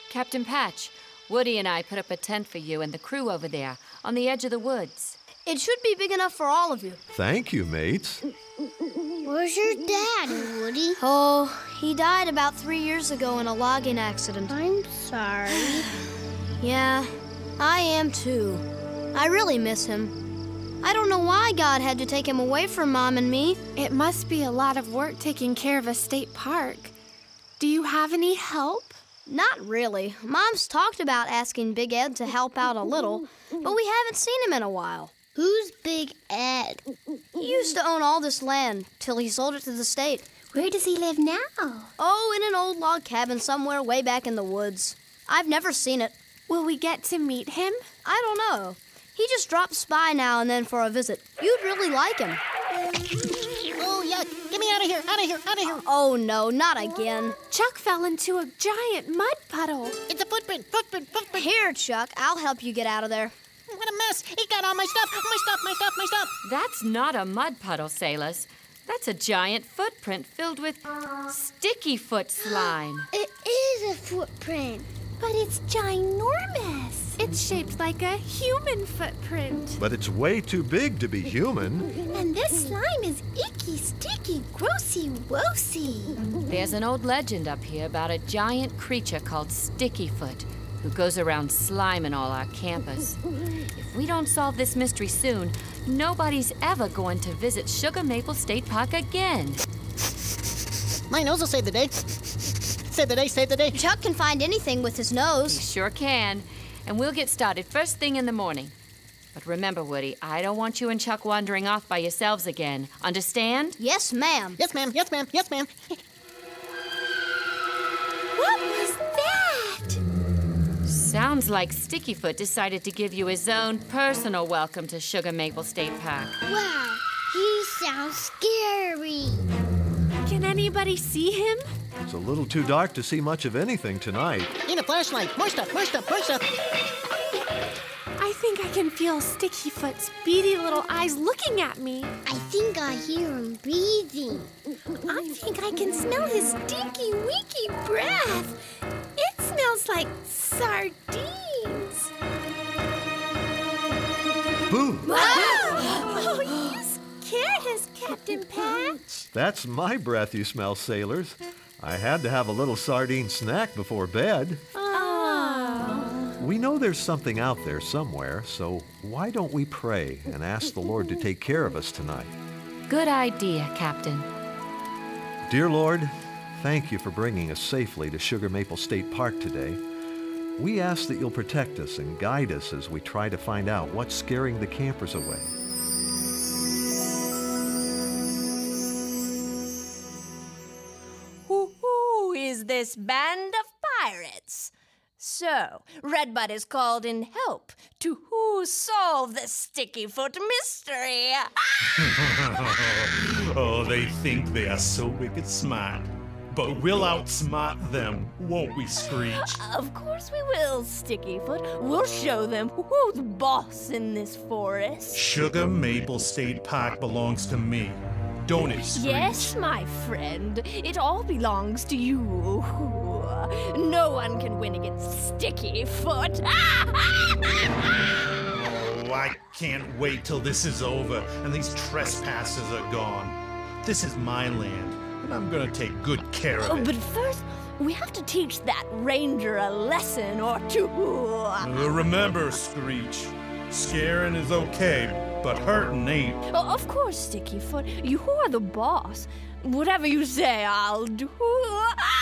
Captain Patch, Woody and I put up a tent for you and the crew over there on the edge of the woods. It should be big enough for all of you. Thank you, mates. Where's your dad, Woody? Oh, he died about 3 years ago in a logging accident. I'm sorry. Yeah, I am too. I really miss him. I don't know why God had to take him away from Mom and me. It must be a lot of work taking care of a state park. Do you have any help? Not really. Mom's talked about asking Big Ed to help out a little, but we haven't seen him in a while. Who's Big Ed? He used to own all this land till he sold it to the state. Where does he live now? Oh, in an old log cabin somewhere way back in the woods. I've never seen it. Will we get to meet him? I don't know. He just drops by now and then for a visit. You'd really like him. Oh, yuck. Get me out of here, out of here, out of here. Oh, no, not again. Chuck fell into a giant mud puddle. It's a footprint. Here, Chuck, I'll help you get out of there. What a mess. He got all my stuff. That's not a mud puddle, sailors. That's a giant footprint filled with sticky foot slime. It is a footprint. But it's ginormous. It's shaped like a human footprint. But it's way too big to be human. And this slime is icky, sticky, grossy, woosy. There's an old legend up here about a giant creature called Stickyfoot who goes around sliming all our campers. If we don't solve this mystery soon, nobody's ever going to visit Sugar Maple State Park again. My nose will save the day. Save the day. Chuck can find anything with his nose. You sure can. And we'll get started first thing in the morning. But remember, Woody, I don't want you and Chuck wandering off by yourselves again. Understand? Yes, ma'am. Yes, ma'am. What was that? Sounds like Stickyfoot decided to give you his own personal welcome to Sugar Maple State Park. Wow, he sounds scary. Can anybody see him? It's a little too dark to see much of anything tonight. Need a flashlight. More stuff. I think I can feel Stickyfoot's beady little eyes looking at me. I think I hear him breathing. I think I can smell his stinky, winky breath. It smells like sardines. Boo! Oh, you scared us, Captain Patch. That's my breath you smell, sailors. I had to have a little sardine snack before bed. Oh. We know there's something out there somewhere, so why don't we pray and ask the Lord to take care of us tonight? Good idea, Captain. Dear Lord, thank you for bringing us safely to Sugar Maple State Park today. We ask that you'll protect us and guide us as we try to find out what's scaring the campers away. Who is this band of pirates? So, Redbud is called in help to who solve the Stickyfoot mystery. Oh, they think they are so wicked smart. But we'll outsmart them, won't we, Screech? Of course we will, Stickyfoot. We'll show them who's boss in this forest. Sugar Maple State Park belongs to me, don't it, Screech? Yes, my friend. It all belongs to you. No one can win against Stickyfoot. Oh, I can't wait till this is over and these trespassers are gone. This is my land, and I'm gonna take good care of it. But first, we have to teach that ranger a lesson or two. Remember, Screech, scaring is okay, but hurting ain't. Of course, Stickyfoot. You are the boss. Whatever you say, I'll do.